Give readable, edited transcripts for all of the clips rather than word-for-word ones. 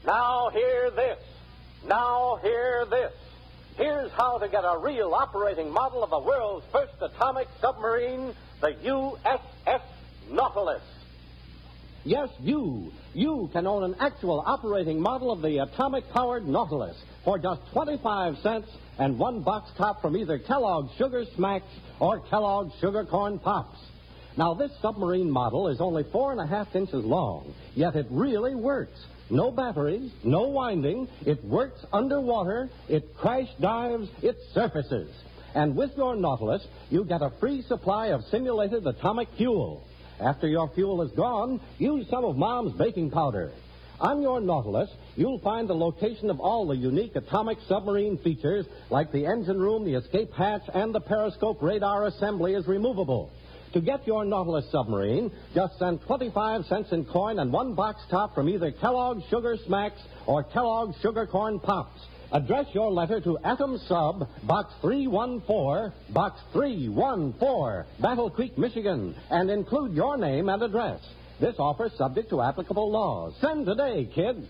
Now hear this. Now hear this. Here's how to get a real operating model of the world's first atomic submarine, the USS Nautilus. Yes, you can own an actual operating model of the atomic-powered Nautilus for just 25 cents and one box top from either Kellogg's Sugar Smacks or Kellogg's Sugar Corn Pops. Now, this submarine model is only 4.5 inches long, yet it really works. No batteries, no winding. It works underwater. It crash dives. It surfaces. And with your Nautilus, you get a free supply of simulated atomic fuel. After your fuel is gone, use some of Mom's baking powder. On your Nautilus, you'll find the location of all the unique atomic submarine features, like the engine room, the escape hatch, and the periscope radar assembly is removable. To get your Nautilus submarine, just send 25 cents in coin and one box top from either Kellogg's Sugar Smacks or Kellogg's Sugar Corn Pops. Address your letter to Atom Sub, Box 314, Box 314, Battle Creek, Michigan, and include your name and address. This offer is subject to applicable laws. Send today, kids.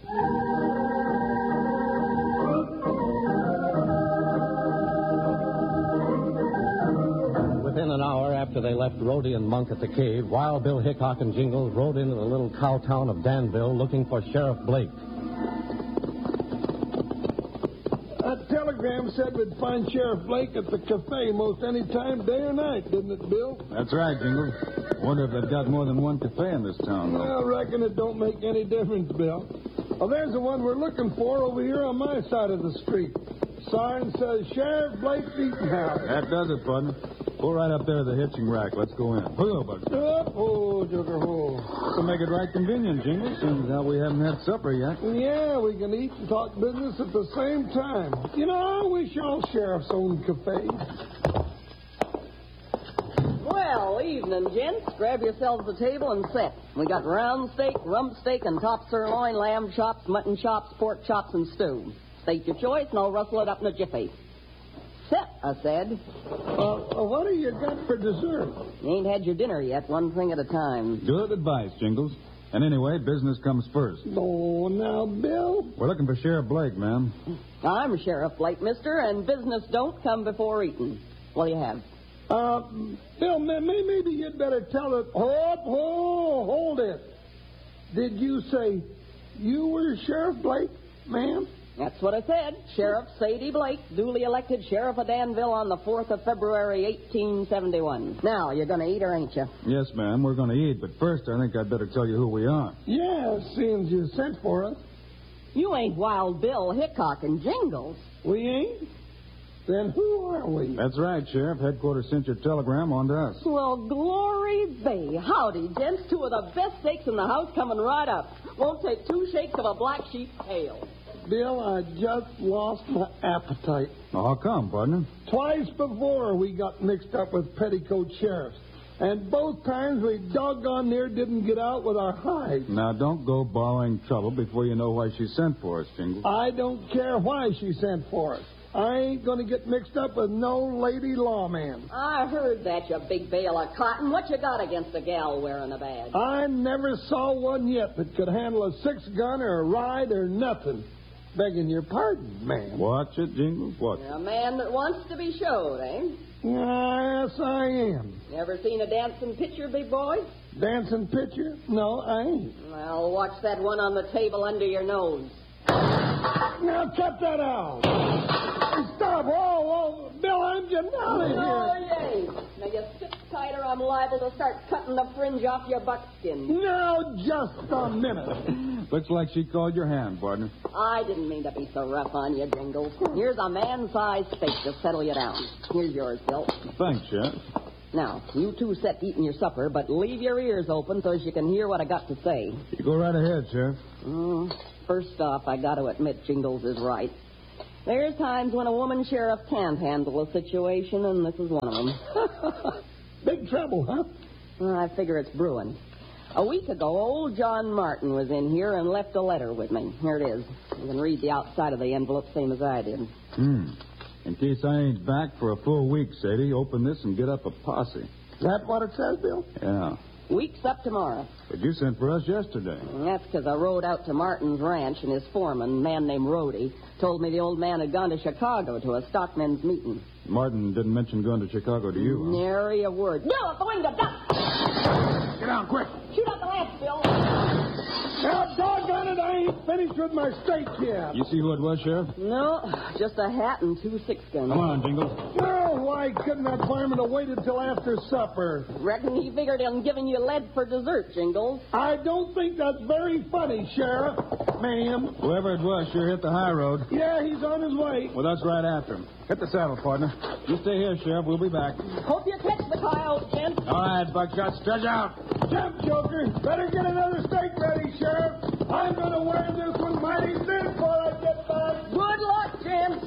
Within an hour after they left Rhodey and Monk at the cave, Wild Bill Hickok and Jingles rode into the little cow town of Danville looking for Sheriff Blake. That telegram said we'd find Sheriff Blake at the cafe most any time, day or night, didn't it, Bill? That's right, Jingles. Wonder if they've got more than one cafe in this town, though. I reckon it don't make any difference, Bill. Well, there's the one we're looking for over here on my side of the street. Sign says Sheriff Blake's Eating House. That does it, partner. Pull right up there to the hitching rack. Let's go in. Whoa, buddy. Jugger, ho. To make it right convenient, Jingles, since we haven't had supper yet. Yeah, we can eat and talk business at the same time. You know, I wish all sheriffs owned cafes. Well, evening, gents. Grab yourselves a table and sit. We got round steak, rump steak, and top sirloin, lamb chops, mutton chops, pork chops, and stew. State your choice, and I'll rustle it up in a jiffy. Sit, I said. What do you got for dessert? You ain't had your dinner yet, one thing at a time. Good advice, Jingles. And anyway, business comes first. Oh, now, Bill. We're looking for Sheriff Blake, ma'am. I'm Sheriff Blake, mister, and business don't come before eating. What do you have? Bill, maybe you'd better tell it. Hold it. Did you say you were Sheriff Blake, ma'am? That's what I said. Sheriff Sadie Blake, duly elected Sheriff of Danville on the 4th of February, 1871. Now, you're going to eat or ain't you? Yes, ma'am, we're going to eat, but first I think I'd better tell you who we are. Yeah, seeing as you sent for us. You ain't Wild Bill Hickok and Jingles. We ain't? Then who are we? That's right, Sheriff. Headquarters sent your telegram on to us. Well, glory be. Howdy, gents. Two of the best steaks in the house coming right up. Won't take 2 shakes of a black sheep's tail. Bill, I just lost my appetite. Oh, how come, partner? Twice before we got mixed up with petticoat sheriffs. And both times we doggone near didn't get out with our hides. Now, don't go borrowing trouble before you know why she sent for us, Jingles. I don't care why she sent for us. I ain't going to get mixed up with no lady lawman. I heard that, you big bale of cotton. What you got against a gal wearing a badge? I never saw one yet that could handle a 6-gun or a ride or nothing. Begging your pardon, ma'am. Watch it, Jingles, watch it. You're a man that wants to be showed, eh? Yes, I am. You ever seen a dancing picture, big boy? Dancing picture? No, I ain't. Well, watch that one on the table under your nose. Now, cut that out. Stop. Whoa. Bill, I'm getting out of here. Oh, yay. Now, you sit tight or I'm liable to start cutting the fringe off your buckskin. Now, just a minute. Looks like she called your hand, partner. I didn't mean to be so rough on you, Jingles. Here's a man-sized steak to settle you down. Here's yours, Bill. Thanks, Sheriff. Now, you two set eating your supper, but leave your ears open so as you can hear what I got to say. You go right ahead, Sheriff. First off, I got to admit Jingles is right. There's times when a woman sheriff can't handle a situation, and this is one of them. Big trouble, huh? I figure it's brewing. A week ago, old John Martin was in here and left a letter with me. Here it is. You can read the outside of the envelope same as I did. In case I ain't back for a full week, Sadie, open this and get up a posse. Is that what it says, Bill? Yeah. Week's up tomorrow. But you sent for us yesterday. And that's because I rode out to Martin's ranch, and his foreman, a man named Rhodey, told me the old man had gone to Chicago to a stockmen's meeting. Martin didn't mention going to Chicago to you, huh? Nary a word. Bill, at the window, duck! Get down, quick. Shoot out the lamp, Bill. Now, doggone it, I ain't finished with my steak yet. You see who it was, Sheriff? No, just a hat and 2 6-guns. Come on, Jingles. Well, why couldn't that fireman have waited till after supper? Reckon he figured on giving you lead for dessert, Jingles. I don't think that's very funny, Sheriff. Ma'am. Whoever it was sure hit the high road. Yeah, he's on his way. With us right after him. Hit the saddle, partner. You stay here, Sheriff. We'll be back. Hope you catch the coyote, gent. All right, Buckshot. Stretch out. Jump, Joker. Better get another steak ready, Sheriff. I'm going to wear this one mighty thin before I get back. Good luck, gents.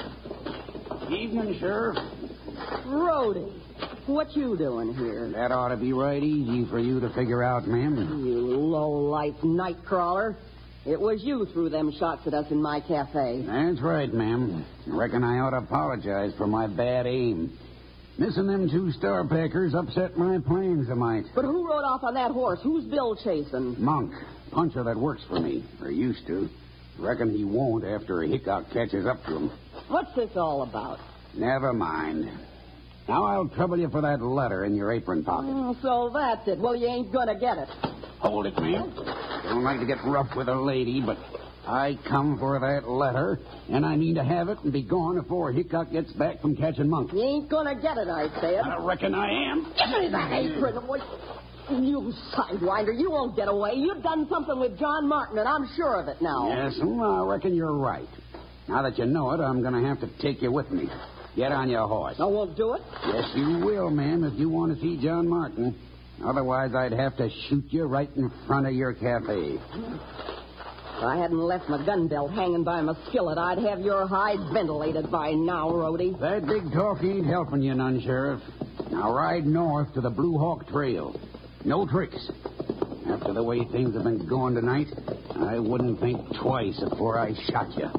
Evening, Sheriff. Rhodey, what you doing here? That ought to be right easy for you to figure out, ma'am. You low-life night crawler. It was you threw them shots at us in my cafe. That's right, ma'am. Reckon I ought to apologize for my bad aim. Missing them 2 Star Packers upset my plans a mite. But who rode off on that horse? Who's Bill chasing? Monk, puncher that works for me, or used to. Reckon he won't after Hickok catches up to him. What's this all about? Never mind. Now I'll trouble you for that letter in your apron pocket. So that's it. Well, you ain't gonna get it. Hold it, ma'am. Don't like to get rough with a lady, but I come for that letter, and I mean to have it and be gone before Hickok gets back from catching Monk. You ain't gonna get it, I said. I reckon I am. Give me that apron. You sidewinder, you won't get away. You've done something with John Martin, and I'm sure of it now. Yes, I reckon you're right. Now that you know it, I'm going to have to take you with me. Get on your horse. I won't do it. Yes, you will, ma'am, if you want to see John Martin. Otherwise, I'd have to shoot you right in front of your cafe. If I hadn't left my gun belt hanging by my skillet, I'd have your hide ventilated by now, Rhodey. That big talk ain't helping you none, Sheriff. Now ride north to the Blue Hawk Trail. No tricks. After the way things have been going tonight, I wouldn't think twice before I shot you.